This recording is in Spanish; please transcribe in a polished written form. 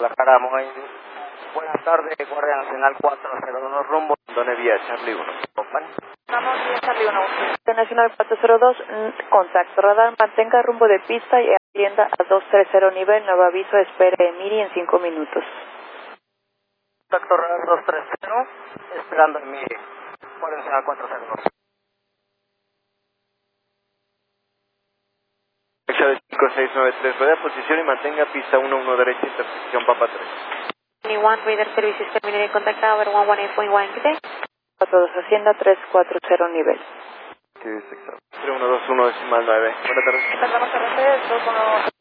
Guadalajara, Mohamed. Buenas tardes, Guardia Nacional 402 rumbo Donevía, Charlie 1. Compañía. Vamos, Charlie 1. Guardia Nacional 402, contacto radar, mantenga rumbo de pista y atienda a 230 nivel, nuevo aviso, espere Miri en 5 minutos. Contacto radar 230, esperando en Miri. Guardia Nacional 402. 5693, rueda posición y mantenga pista 11 derecha, intersección Papa 3. 21, Radar Services terminated, contact tower 118.1, good day. 42, Hacienda 340 nivel. 3121 decimal 9. Buenas tardes. Estamos a 2